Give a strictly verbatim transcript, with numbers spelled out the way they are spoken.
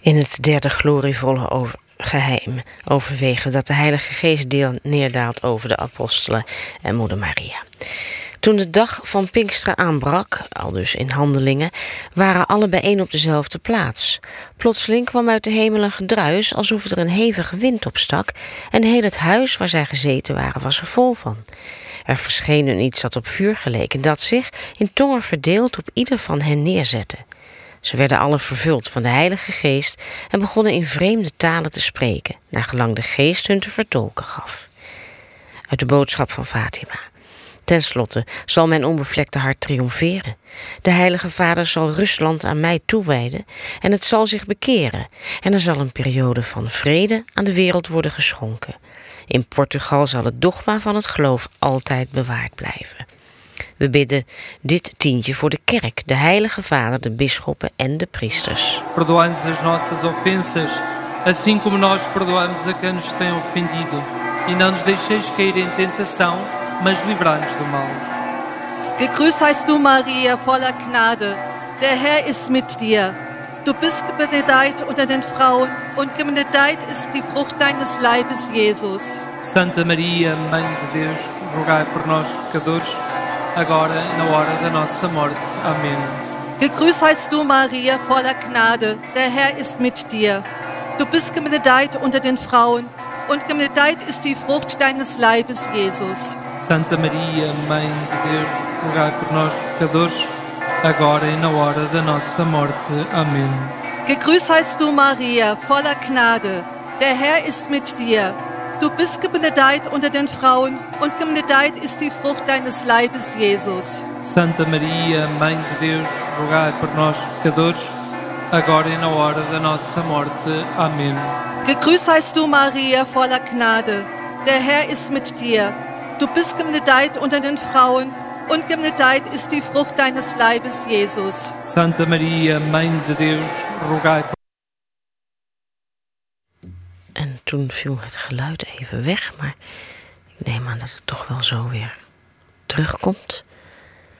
In het derde glorievolle over, geheim overwegen dat de Heilige Geest deel neerdaalt over de apostelen en moeder Maria. Toen de dag van Pinksteren aanbrak, aldus in Handelingen, waren alle bijeen op dezelfde plaats. Plotseling kwam uit de hemel een gedruis, alsof er een hevige wind opstak, en heel het huis waar zij gezeten waren was er vol van. Er verscheen hun iets dat op vuur geleek en dat zich in tongen verdeeld op ieder van hen neerzette. Ze werden alle vervuld van de Heilige Geest en begonnen in vreemde talen te spreken, naar gelang de Geest hun te vertolken gaf. Uit de boodschap van Fatima. Ten slotte zal mijn onbevlekte hart triomferen. De Heilige Vader zal Rusland aan mij toewijden en het zal zich bekeren. En er zal een periode van vrede aan de wereld worden geschonken. In Portugal zal het dogma van het geloof altijd bewaard blijven. We bidden dit tientje voor de kerk, de Heilige Vader, de bisschoppen en de priesters. Perdoai-nos as nossas ofensas, assim como nós perdoamos a quem nos tem ofendido. E não nos deixeis cair em tentação, mas livrai-nos do mal. Gegrüßt seist du, Maria, voller Gnade. Der Herr ist mit dir. Du bist gebenedeit unter den Frauen und gebenedeit ist die Frucht deines Leibes, Jesus. Santa Maria, Mãe de Deus, rogai por nós, pecadores, agora e na hora da nossa morte. Amém. Gegrüßt seist du, Maria, voller Gnade. Der Herr ist mit dir. Du bist gebenedeit unter den Frauen und gebenedeit ist die Frucht deines Leibes, Jesus. Santa Maria, Mãe de Deus, rogai por nós, pecadores, agora e na hora da nossa morte. Amém. Gegrüßt seist du, Maria, voller Gnade. Der Herr ist mit dir. Du bist gebenedeit unter den Frauen und gebenedeit ist die Frucht deines Leibes, Jesus. Santa Maria, Mãe de Deus, rogai por nós, pecadores, agora e na hora da nossa morte. Amém. Gegrüßt seist du, Maria, voller Gnade. Der Herr ist mit dir. Du bist gebenedeit unter den Frauen und gebenedeit ist die Frucht deines Leibes, Jesus. Santa Maria, Mãe de Deus, rogai por... En toen viel het geluid even weg, maar ik neem aan dat het toch wel zo weer terugkomt.